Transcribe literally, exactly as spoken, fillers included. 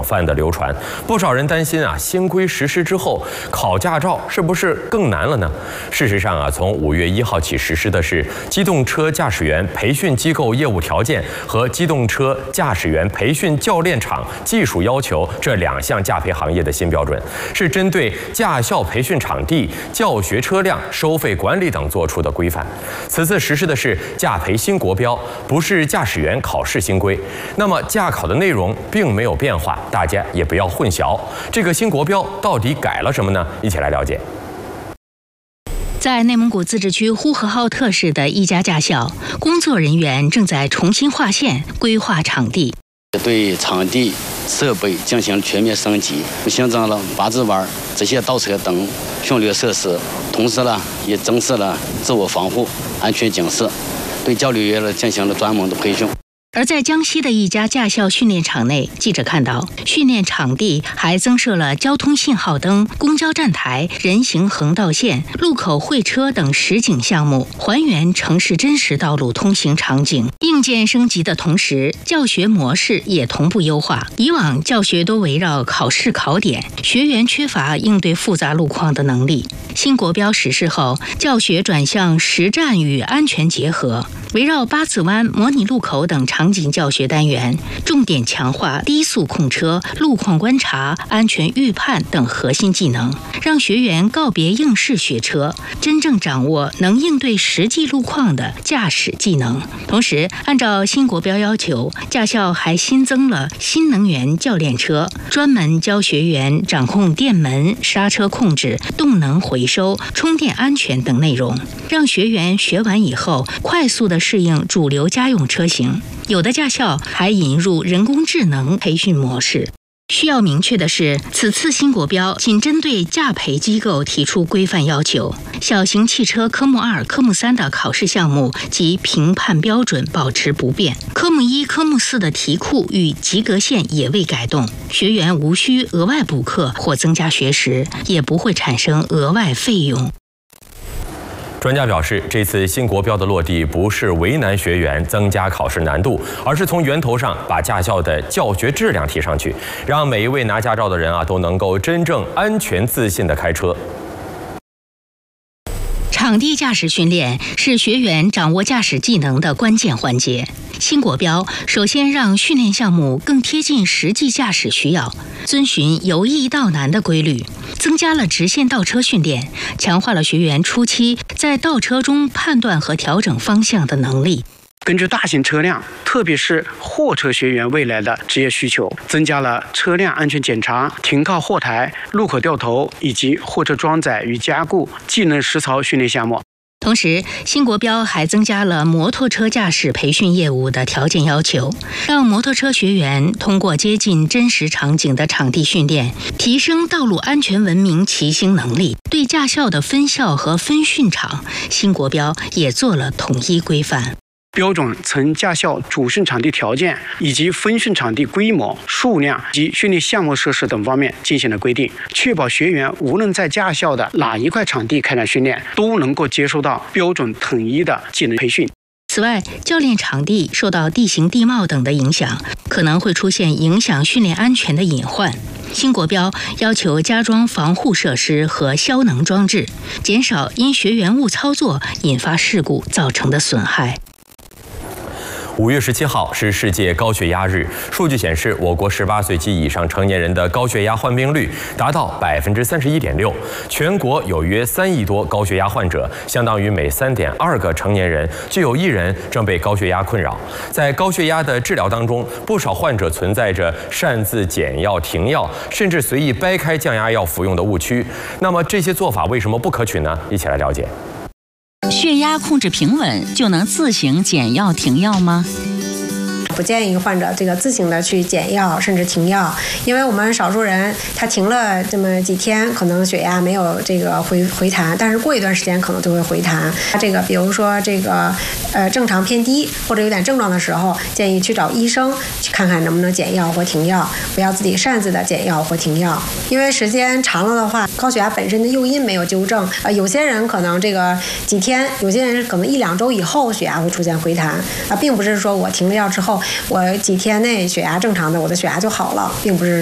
广泛的流传。不少人担心啊，新规实施之后，考驾照是不是更难了呢？事实上啊，从五月一号起实施的是机动车驾驶员培训机构业务条件和机动车驾驶员培训教练场技术要求这两项驾培行业的新标准，是针对驾校培训场地、教学车辆收费管理等作出的规范。此次实施的是驾培新国标，不是驾驶员考试新规。那么驾考的内容并没有变化，大家也不要混淆。这个新国标到底改了什么呢？一起来了解。 在内蒙古自治区呼和浩特市的一家驾校，工作人员正在重新划线、规划场地， 对场地设备进行全面升级，新增了八字弯、直线倒车等训练设施，同时呢，也增设了自我防护、安全警示，对教练员呢进行了专门的培训。 而在江西的一家驾校训练场内，记者看到，训练场地还增设了交通信号灯、公交站台、人行横道线、路口会车等实景项目，还原城市真实道路通行场景。硬件升级的同时，教学模式也同步优化。以往教学都围绕考试考点，学员缺乏应对复杂路况的能力。新国标实施后，教学转向实战与安全结合，围绕八字弯、模拟路口等场景教学单元，重点强化低速控车、路况观察、安全预判等核心技能，让学员告别应试学车，真正掌握能应对实际路况的驾驶技能。同时，按照新国标要求，驾校还新增了新能源教练车，专门教学员掌控电门、刹车控制、动能回收、充电安全等内容，让学员学完以后快速地适应主流家用车型。有的驾校还引入人工智能培训模式。需要明确的是，此次新国标仅针对驾培机构提出规范要求，小型汽车科目二、科目三的考试项目及评判标准保持不变，科目一、科目四的题库与及格线也未改动，学员无需额外补课或增加学时，也不会产生额外费用。 专家表示，这次新国标的落地不是为难学员、增加考试难度，而是从源头上把驾校的教学质量提上去，让每一位拿驾照的人啊都能够真正安全自信地开车。 场地驾驶训练是学员掌握驾驶技能的关键环节。新国标首先让训练项目更贴近实际驾驶需要，遵循由易到难的规律，增加了直线倒车训练，强化了学员初期在倒车中判断和调整方向的能力。 根据大型车辆，特别是货车学员未来的职业需求，增加了车辆安全检查、停靠货台、路口掉头以及货车装载与加固技能实操训练项目。 同时，新国标还增加了摩托车驾驶培训业务的条件要求，让摩托车学员通过接近真实场景的场地训练，提升道路安全文明骑行能力。对驾校的分校和分训场，新国标也做了统一规范。 标准从驾校主训场地条件以及分训场地规模、数量及训练项目设施等方面进行了规定，确保学员无论在驾校的哪一块场地开展训练，都能够接受到标准统一的技能培训。 此外，教练场地受到地形地貌等的影响，可能会出现影响训练安全的隐患。新国标要求加装防护设施和消能装置，减少因学员误操作引发事故造成的损害。 五月十七号是世界高血压日，数据显示，我国十八岁及以上成年人的高血压患病率达到百分之三十一点六，全国有约三亿多高血压患者，相当于每三点二个成年人就有一人正被高血压困扰。在高血压的治疗当中，不少患者存在着擅自减药、停药，甚至随意掰开降压药服用的误区。那么这些做法为什么不可取呢？一起来了解。 血压控制平稳就能自行减药停药吗？ 不建议患者这个自行的去减药甚至停药，因为我们少数人他停了这么几天，可能血压没有这个回回弹，但是过一段时间可能就会回弹。这个比如说这个呃正常偏低或者有点症状的时候，建议去找医生去看看能不能减药或停药，不要自己擅自的减药或停药。因为时间长了的话，高血压本身的诱因没有纠正，呃有些人可能这个几天，有些人可能一两周以后血压会出现回弹啊，并不是说我停了药之后我几天内血压正常的，我的血压就好了，并不是